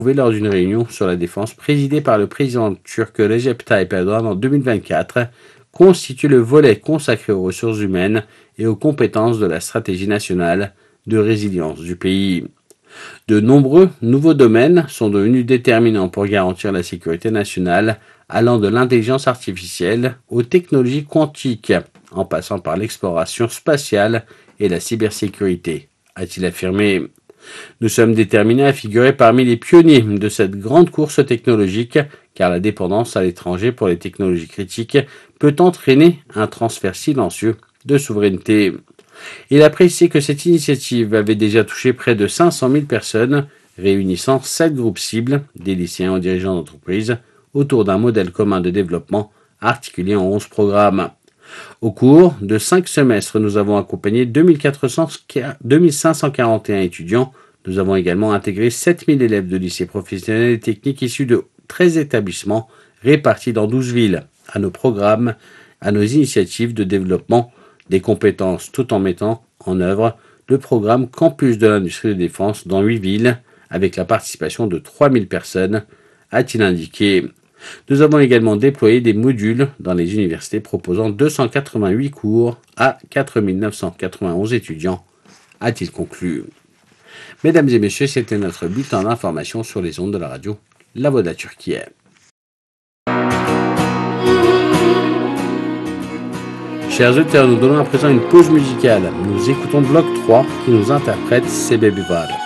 lors d'une réunion sur la défense présidée par le président turc Recep Tayyip Erdogan en 2024, constitue le volet consacré aux ressources humaines et aux compétences de la stratégie nationale de résilience du pays. De nombreux nouveaux domaines sont devenus déterminants pour garantir la sécurité nationale, allant de l'intelligence artificielle aux technologies quantiques, en passant par l'exploration spatiale et la cybersécurité, a-t-il affirmé. Nous sommes déterminés à figurer parmi les pionniers de cette grande course technologique, car la dépendance à l'étranger pour les technologies critiques peut entraîner un transfert silencieux de souveraineté. Il a précisé que cette initiative avait déjà touché près de 500 000 personnes, réunissant 7 groupes cibles, des lycéens aux dirigeants d'entreprise, autour d'un modèle commun de développement articulé en 11 programmes. Au cours de 5 semestres, nous avons accompagné 2541 étudiants. Nous avons également intégré 7000 élèves de lycées professionnels et techniques issus de 13 établissements répartis dans 12 villes, à nos programmes, à nos initiatives de développement des compétences, tout en mettant en œuvre le programme Campus de l'industrie de défense dans 8 villes, avec la participation de 3000 personnes, a-t-il indiqué. Nous avons également déployé des modules dans les universités proposant 288 cours à 4991 étudiants, a-t-il conclu. Mesdames et messieurs, c'était notre bulletin d'information sur les ondes de la radio La Voix de la Turquie. Chers auditeurs, nous donnons à présent une pause musicale. Nous écoutons Bloc 3 qui nous interprète Sebebi Var.